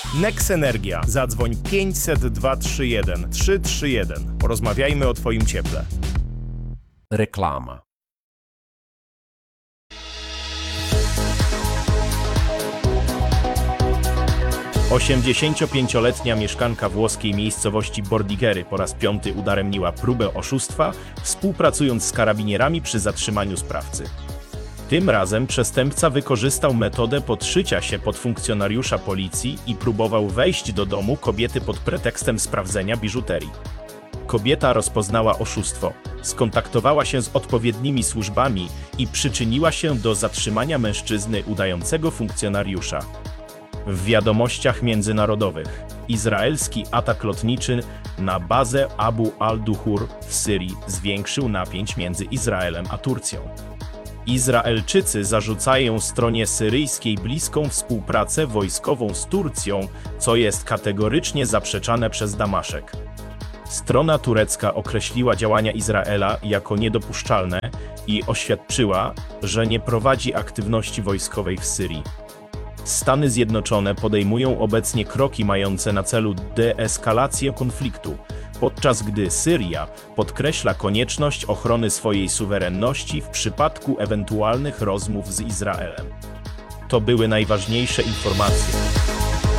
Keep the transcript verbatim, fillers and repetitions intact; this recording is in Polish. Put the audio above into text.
Nex Energia. Zadzwoń pięćset dwa trzy jeden trzy trzy jeden. Porozmawiajmy o Twoim cieple. Reklama. osiemdziesięciopięcioletnia mieszkanka włoskiej miejscowości Bordighery po raz piąty udaremniła próbę oszustwa, współpracując z karabinierami przy zatrzymaniu sprawcy. Tym razem przestępca wykorzystał metodę podszycia się pod funkcjonariusza policji i próbował wejść do domu kobiety pod pretekstem sprawdzenia biżuterii. Kobieta rozpoznała oszustwo, skontaktowała się z odpowiednimi służbami i przyczyniła się do zatrzymania mężczyzny udającego funkcjonariusza. W wiadomościach międzynarodowych izraelski atak lotniczy na bazę Abu al-Duhur w Syrii zwiększył napięcie między Izraelem a Turcją. Izraelczycy zarzucają stronie syryjskiej bliską współpracę wojskową z Turcją, co jest kategorycznie zaprzeczane przez Damaszek. Strona turecka określiła działania Izraela jako niedopuszczalne i oświadczyła, że nie prowadzi aktywności wojskowej w Syrii. Stany Zjednoczone podejmują obecnie kroki mające na celu deeskalację konfliktu, podczas gdy Syria podkreśla konieczność ochrony swojej suwerenności w przypadku ewentualnych rozmów z Izraelem. To były najważniejsze informacje.